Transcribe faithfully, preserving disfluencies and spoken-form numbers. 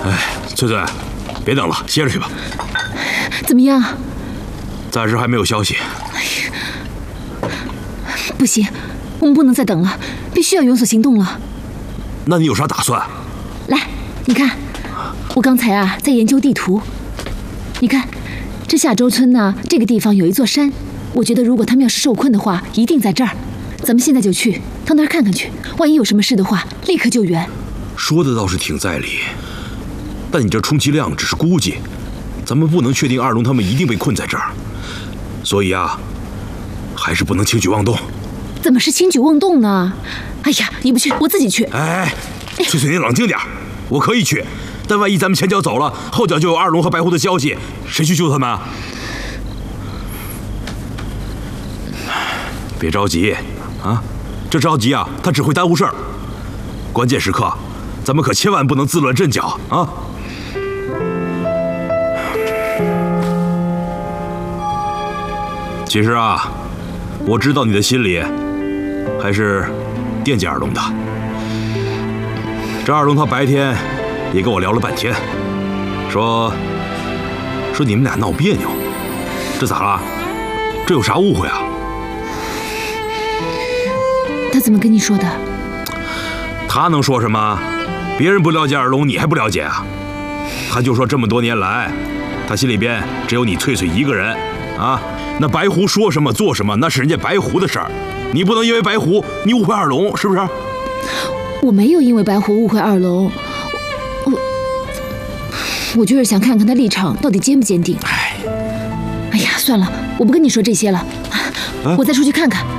哎，翠翠，别等了，歇着去吧。 怎么样？ 暂时还没有消息。 不行，我们不能再等了，必须要有所行动了。 那你有啥打算？ 来，你看，我刚才啊在研究地图。你看，这下周村呢，这个地方有一座山，我觉得如果他们要是受困的话，一定在这儿。咱们现在就去到那儿看看去，万一有什么事的话，立刻救援。 说的倒是挺在理，但你这充其量只是估计，咱们不能确定二龙他们一定被困在这儿，所以啊，还是不能轻举妄动。 怎么是轻举妄动呢？哎呀，你不去，我自己去。 哎，翠翠，你冷静点，我可以去，但万一咱们前脚走了，后脚就有二龙和白狐的消息，谁去救他们啊？别着急啊，这着急啊，他只会耽误事儿。关键时刻，咱们可千万不能自乱阵脚啊！其实啊，我知道你的心里还是惦记二龙的。这二龙他白天也跟我聊了半天，说说你们俩闹别扭，这咋了？这有啥误会啊？ 他怎么跟你说的？ 他能说什么？别人不了解二龙，你还不了解啊？他就说这么多年来，他心里边只有你翠翠一个人啊。那白狐说什么做什么，那是人家白狐的事儿，你不能因为白狐你误会二龙，是不是？ 我没有因为白狐误会二龙，我我就是想看看他立场到底坚不坚定。哎，哎呀，算了，我不跟你说这些了，我再出去看看。